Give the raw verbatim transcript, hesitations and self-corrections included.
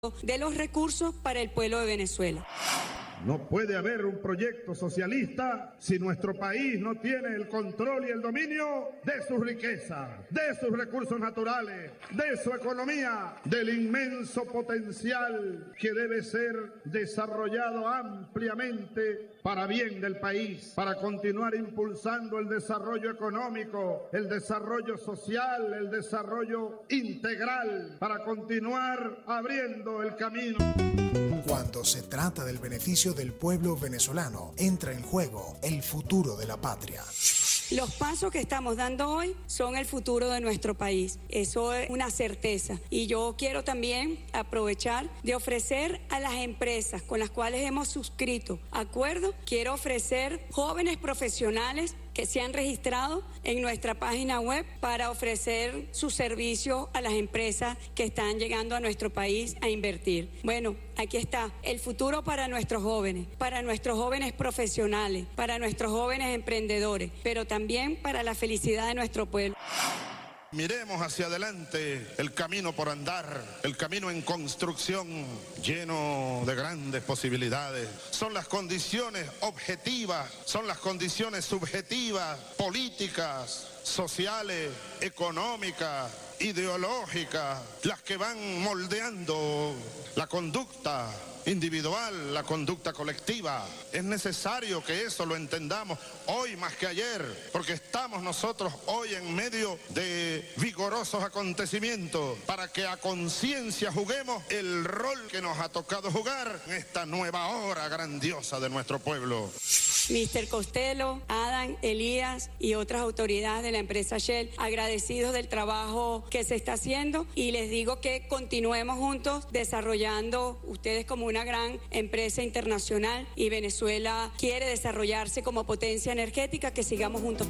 de los recursos para el pueblo de Venezuela. No puede haber un proyecto socialista si nuestro país no tiene el control y el dominio de su riqueza, de sus recursos naturales, de su economía, del inmenso potencial que debe ser desarrollado ampliamente para bien del país, para continuar impulsando el desarrollo económico, el desarrollo social, el desarrollo integral, para continuar abriendo el camino. Cuando se trata del beneficio del pueblo venezolano, entra en juego el futuro de la patria. Los pasos que estamos dando hoy son el futuro de nuestro país. Eso es una certeza. Y yo quiero también aprovechar de ofrecer a las empresas con las cuales hemos suscrito acuerdos, quiero ofrecer jóvenes profesionales que se han registrado en nuestra página web para ofrecer sus servicios a las empresas que están llegando a nuestro país a invertir. Bueno, aquí está el futuro para nuestros jóvenes, para nuestros jóvenes profesionales, para nuestros jóvenes emprendedores, pero también para la felicidad de nuestro pueblo. Miremos hacia adelante, el camino por andar, el camino en construcción, lleno de grandes posibilidades. Son las condiciones objetivas, son las condiciones subjetivas, políticas, sociales, económicas, ideológicas, las que van moldeando la conducta individual, la conducta colectiva. Es necesario que eso lo entendamos hoy más que ayer, porque estamos nosotros hoy en medio de vigorosos acontecimientos para que a conciencia juguemos el rol que nos ha tocado jugar en esta nueva hora grandiosa de nuestro pueblo. mister Costello, Adam, Elías y otras autoridades de la empresa Shell, agradecidos del trabajo que se está haciendo, y les digo que continuemos juntos desarrollando, ustedes como una gran empresa internacional y Venezuela quiere desarrollarse como potencia energética, que sigamos juntos.